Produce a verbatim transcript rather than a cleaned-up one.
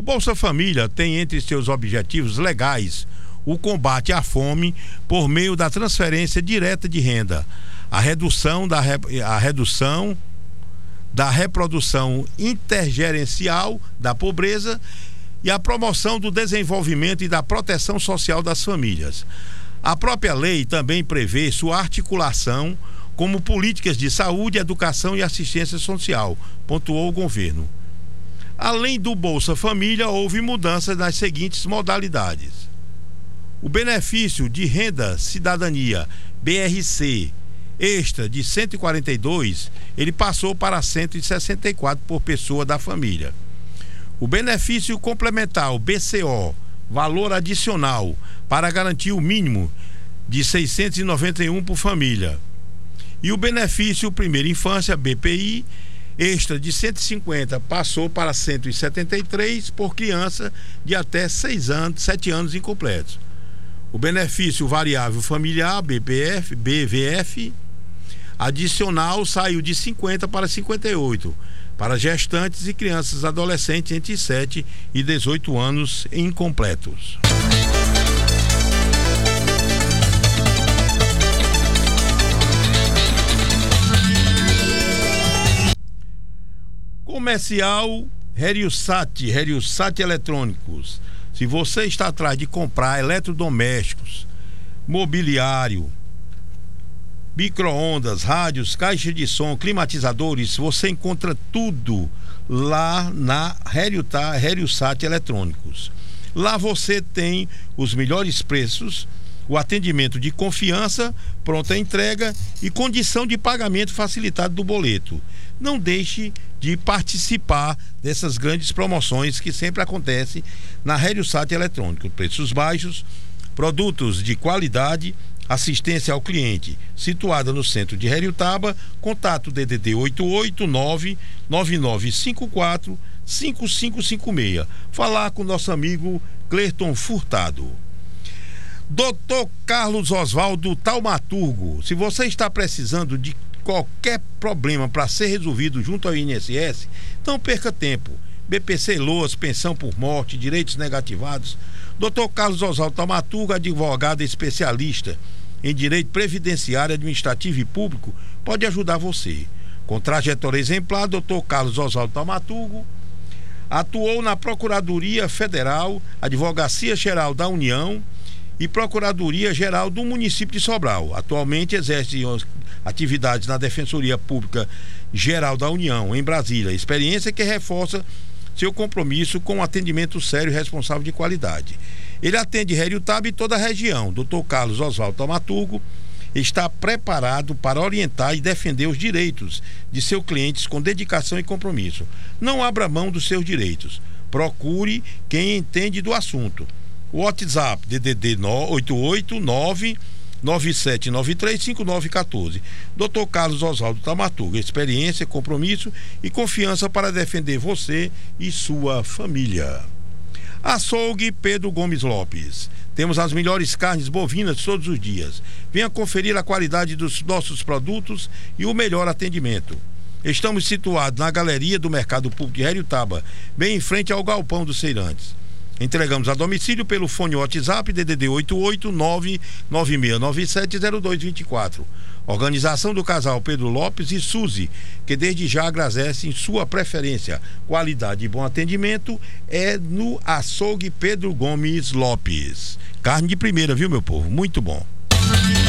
Bolsa Família tem entre seus objetivos legais o combate à fome por meio da transferência direta de renda, a redução da, a redução da reprodução intergerencial da pobreza e a promoção do desenvolvimento e da proteção social das famílias. A própria lei também prevê sua articulação como políticas de saúde, educação e assistência social, pontuou o governo. Além do Bolsa Família, houve mudanças nas seguintes modalidades. O benefício de renda cidadania, B R C, extra de cento e quarenta e dois, ele passou para cento e sessenta e quatro por pessoa da família. O benefício complementar, o B C O, valor adicional, para garantir o mínimo de seiscentos e noventa e um por família. E o benefício primeira infância, B P I, extra de cento e cinquenta, passou para cento e setenta e três por criança de até seis anos, sete anos incompletos. O benefício variável familiar, B P F, B V F, adicional saiu de cinquenta para cinquenta e oito, para gestantes e crianças adolescentes entre sete e dezoito anos incompletos. Comercial Heriosat, Heriosat Eletrônicos. Se você está atrás de comprar eletrodomésticos, mobiliário, micro-ondas, rádios, caixa de som, climatizadores, você encontra tudo lá na Heriosat Eletrônicos. Lá você tem os melhores preços, o atendimento de confiança, pronta entrega e condição de pagamento facilitado do boleto. Não deixe de participar dessas grandes promoções que sempre acontecem na Heriosat Eletrônicos. Preços baixos, produtos de qualidade, assistência ao cliente, situada no centro de Heriotaba. Contato D D D oito oito nove nove nove cinco quatro cinco cinco cinco seis. Falar com nosso amigo Clerton Furtado. doutor Carlos Oswaldo Taumaturgo, se você está precisando de qualquer problema para ser resolvido junto ao I N S S, não perca tempo. B P C, Loas, pensão por morte, direitos negativados. doutor Carlos Oswaldo Taumaturgo, advogado especialista em direito previdenciário, administrativo e público, pode ajudar você. Com trajetória exemplar, doutor Carlos Oswaldo Taumaturgo atuou na Procuradoria Federal, Advocacia Geral da União e Procuradoria Geral do município de Sobral. Atualmente exerce atividades na Defensoria Pública Geral da União, em Brasília. Experiência que reforça seu compromisso com um atendimento sério e responsável de qualidade. Ele atende Heriotaba e toda a região. doutor Carlos Oswaldo Taumaturgo está preparado para orientar e defender os direitos de seus clientes com dedicação e compromisso. Não abra mão dos seus direitos. Procure quem entende do assunto. O WhatsApp D D D oito oito nove nove sete nove três cinco nove um quatro. doutor Carlos Oswaldo Taumaturgo, experiência, compromisso e confiança para defender você e sua família. Açougue Pedro Gomes Lopes. Temos as melhores carnes bovinas todos os dias. Venha conferir a qualidade dos nossos produtos e o melhor atendimento. Estamos situados na galeria do Mercado Público de Heriotaba, bem em frente ao Galpão dos Ceirantes. Entregamos a domicílio pelo fone WhatsApp D D D oito oito nove nove seis nove sete zero dois dois quatro. Organização do casal Pedro Lopes e Suzy, que desde já agradecem sua preferência. Qualidade e bom atendimento é no Açougue Pedro Gomes Lopes. Carne de primeira, viu, meu povo? Muito bom.